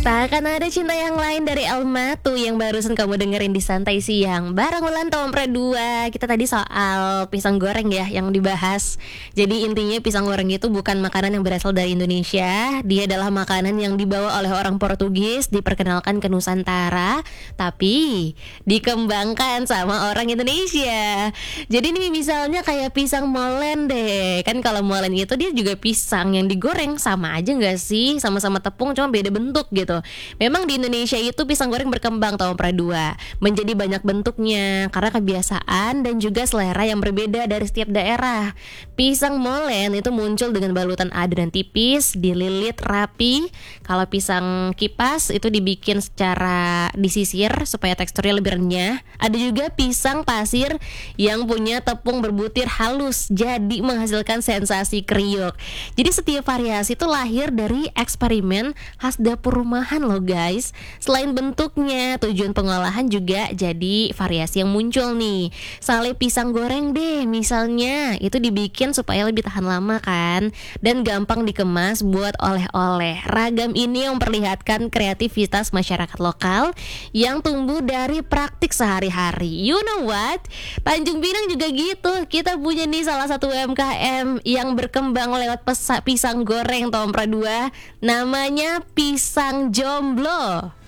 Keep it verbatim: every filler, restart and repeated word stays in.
Tak akan ada cinta yang lain dari Almatu yang barusan kamu dengerin di Santai Siang bareng Wulan Tompre dua. Kita tadi soal pisang goreng ya yang dibahas. Jadi intinya pisang goreng itu bukan makanan yang berasal dari Indonesia. Dia adalah makanan yang dibawa oleh orang Portugis, diperkenalkan ke Nusantara, tapi dikembangkan sama orang Indonesia. Jadi ini misalnya kayak pisang molen deh. Kan kalau molen itu dia juga pisang yang digoreng, sama aja gak sih? Sama-sama tepung cuma beda bentuk gitu. Memang di Indonesia itu pisang goreng berkembang tahun dua menjadi banyak bentuknya karena kebiasaan dan juga selera yang berbeda dari setiap daerah. Pisang molen itu muncul dengan balutan adonan tipis, dililit rapi. Kalau pisang kipas itu dibikin secara disisir supaya teksturnya lebih renyah. Ada juga pisang pasir yang punya tepung berbutir halus, jadi menghasilkan sensasi kriuk. Jadi setiap variasi itu lahir dari eksperimen khas dapur rumahan loh guys. Selain bentuknya, tujuan pengolahan juga jadi variasi yang muncul nih. Sale pisang goreng deh misalnya, itu dibikin supaya lebih tahan lama kan, dan gampang dikemas buat oleh-oleh. Ragam ini yang memperlihatkan kreativitas masyarakat lokal yang tumbuh dari praktik sehari-hari. You know what? Tanjung Pinang juga gitu. Kita punya nih salah satu U M K M yang berkembang lewat pesa- pisang goreng Tompra dua. Namanya pisang jomblo.